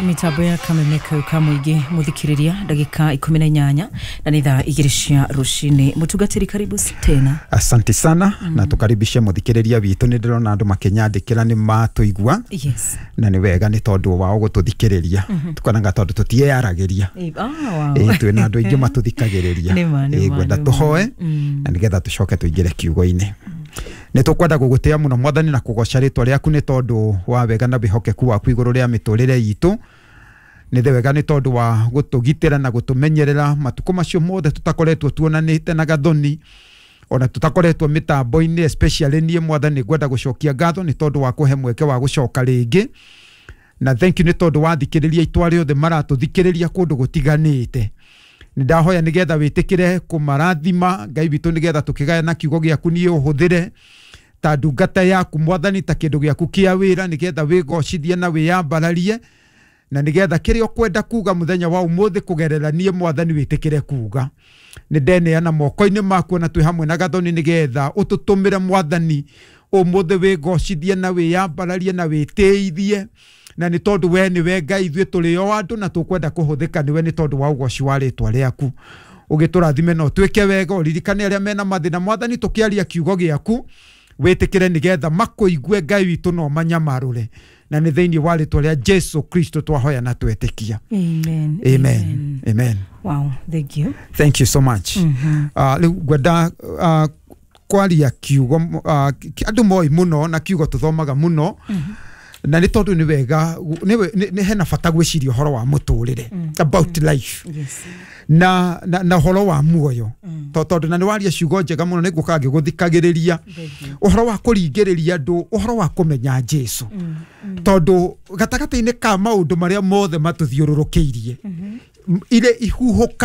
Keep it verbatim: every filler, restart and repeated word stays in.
Mitambo ya kamemeka ukamuige muthikiriria dakika ikumi na inyanya na nitha igirishia rushini. Mutugatiri karibu tena. Asante sana mm. na tukaribishe muthikiriria witu ni ndirona andu makenyandikira ni matuigua. Yes. Na ni wega ni tondu wao gututhikiriria. Mm -hmm. Tukananga tondu tutiearagiria. Ah wow. Eh twina andu ingi matuthikagiriria. Eh gwenda tuhoe na nigetha tucoke tuigire kiugo-ini. Ni tukwenda gugutia muno mwathani na kugoca ritwa riaku ni tondu wa wega na bihokeku waku iguru ria miturire yitu. Ni wega ni tondu wa gutugitira na gutumenyerera matuko macio mothe tutakoretwo tuonanite na gathoni ona tutakoretwo mitambo-ini, especially nie mwathani gwenda gucokia ngatho ni tondu wa kuhe mweke wa gucoka ringi. Na thank you ni tondu wa thikiriria itwa riothe maratuthikiriria kundu gutiganite. Ni ndahoya nigetha witikire kumarathima Ngai witu nigetha tukigaya na kiugo giaku ni uhuthire ta ndungata yaku mwathani ta kindu giaku kia wira nigetha wigocithie na wiyambararie na nigetha kirio kwenda kuga muthenya wa umuthi kugerera nie mwathani witikire kuga. Ni ndeneana moko-ini maku na twi hamwe na gathoni nigetha ututumire mwathani umuthi wigocithie na wiyambararie na witeithie. Na ni tondu we ni we Ngai ithuĩ tũrĩ o andu na tukwenda kuhuthika ni we ni tondu wa ugoci wa ritwa riaku. Ugiturathime no twike wega uririkane aria mena mathina mwathani tukiaria kiugo giaku witikire nigetha makuigue Ngai witu no manyamarure na ni thiini wa ritwa ria Jesu Kristo twahoya na twetikia. Amen. Amen. Amen. Amen. Wow, thank you. Thank you so much. Mm -hmm. Uh, riu gwenda uh, kwaria kiugo uh, andu moi muno na kiugo tuthomaga muno. Mm -hmm. Na ni tondu ni wega ni, ni hena bata gwiciria uhoro wa muturire mm. about mm. life. Yes. Na na, na uhoro wa muoyo mm. tondu na ni waria ciugo njega muno niguka ngiguthikagiriria uhoro wa kuringiriria andu uhoro wa kumenya Jesu mm. mm. tondu gatagati-ini ka maundu maria mothe matuthiururukiirie mm -hmm. ile ihuhuka